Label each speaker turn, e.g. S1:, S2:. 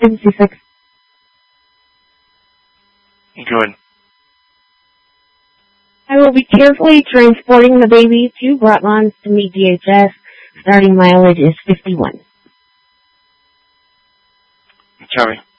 S1: 56.
S2: Good.
S1: I will be carefully transporting the baby to Broadlands to meet DHS. Starting mileage is 51.
S2: Copy.